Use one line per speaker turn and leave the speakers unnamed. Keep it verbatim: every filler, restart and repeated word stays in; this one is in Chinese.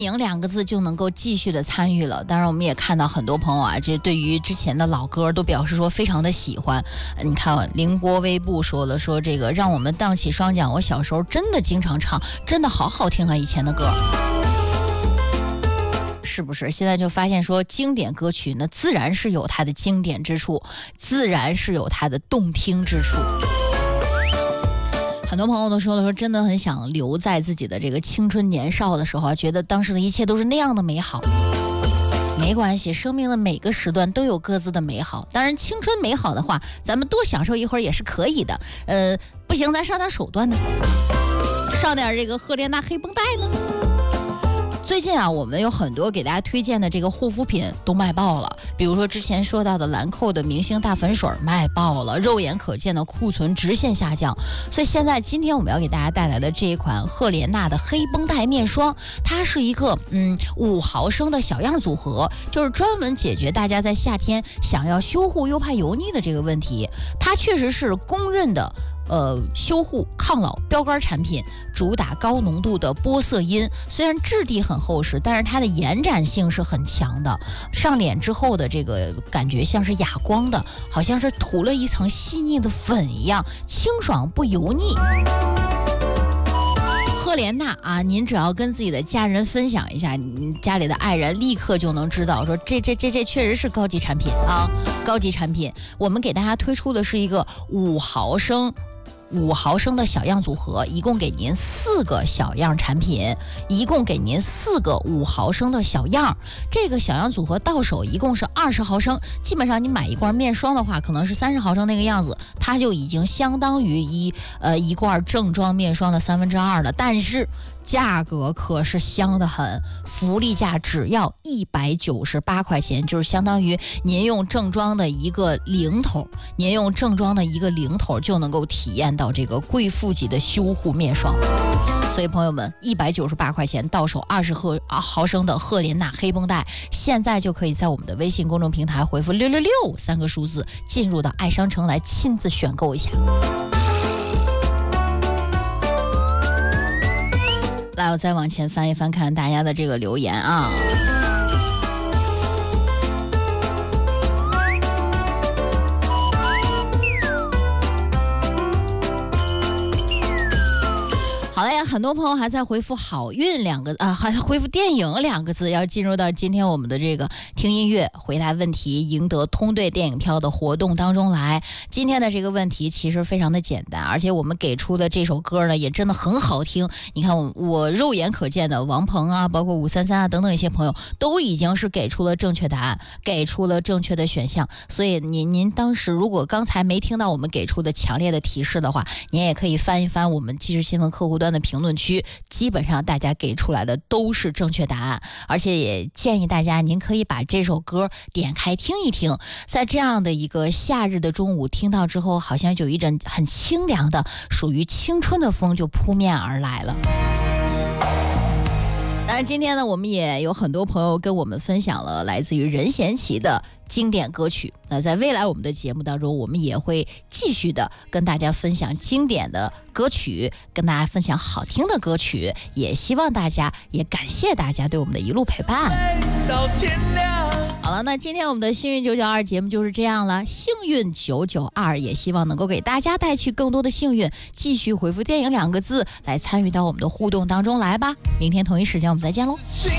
影两个字就能够继续的参与了。当然我们也看到很多朋友啊，这对于之前的老歌都表示说非常的喜欢。你看凌波微步说了，说这个让我们荡起双桨，我小时候真的经常唱，真的好好听啊，以前的歌。是不是现在就发现说经典歌曲那自然是有它的经典之处，自然是有它的动听之处。很多朋友都说了，说真的很想留在自己的这个青春年少的时候，觉得当时的一切都是那样的美好。没关系，生命的每个时段都有各自的美好。当然青春美好的话，咱们多享受一会儿也是可以的。呃，不行咱上点手段呢，上点这个赫莲娜黑绷带呢。最近啊，我们有很多给大家推荐的这个护肤品都卖爆了，比如说之前说到的兰蔻的明星大粉水卖爆了，肉眼可见的库存直线下降。所以现在今天我们要给大家带来的这一款赫莲娜的黑绷带面霜，它是一个嗯五毫升的小样组合，就是专门解决大家在夏天想要修护又怕油腻的这个问题。它确实是公认的呃，修护抗老标杆产品，主打高浓度的玻色因，虽然质地很厚实，但是它的延展性是很强的。上脸之后的这个感觉像是哑光的，好像是涂了一层细腻的粉一样，清爽不油腻。赫莲娜啊，您只要跟自己的家人分享一下，你家里的爱人立刻就能知道，说这这这这确实是高级产品啊，高级产品。我们给大家推出的是一个五毫升。五毫升的小样组合，一共给您四个小样产品，一共给您四个五毫升的小样。这个小样组合到手一共是二十毫升，基本上你买一罐面霜的话，可能是三十毫升那个样子，它就已经相当于一呃一罐正装面霜的三分之二了。但是价格可是香得很，福利价只要一百九十八块钱，就是相当于您用正装的一个零头，您用正装的一个零头就能够体验到这个贵妇级的修护面霜。所以朋友们，一百九十八块钱到手二十毫升的赫莲娜黑绷带，现在就可以在我们的微信公众平台回复六六六三个数字，进入到爱商城来亲自选购一下。来，我再往前翻一翻，看大家的这个留言啊。好了呀，很多朋友还在回复好运两个啊，还在回复电影两个字，要进入到今天我们的这个听音乐回答问题赢得通兑电影票的活动当中来。今天的这个问题其实非常的简单，而且我们给出的这首歌呢也真的很好听。你看我我肉眼可见的王鹏啊，包括五三三啊等等一些朋友都已经是给出了正确答案，给出了正确的选项。所以您您当时如果刚才没听到我们给出的强烈的提示的话，您也可以翻一翻我们即时新闻客户端的评论区，基本上大家给出来的都是正确答案。而且也建议大家您可以把这首歌点开听一听，在这样的一个夏日的中午听到之后，好像有一阵很清凉的属于青春的风就扑面而来了。当然今天呢，我们也有很多朋友跟我们分享了来自于任贤齐的经典歌曲。那在未来我们的节目当中，我们也会继续的跟大家分享经典的歌曲，跟大家分享好听的歌曲，也希望大家也感谢大家对我们的一路陪伴。好了，那今天我们的幸运九九二节目就是这样了，幸运九九二也希望能够给大家带去更多的幸运，继续回复电影两个字来参与到我们的互动当中来吧。明天同一时间我们再见喽。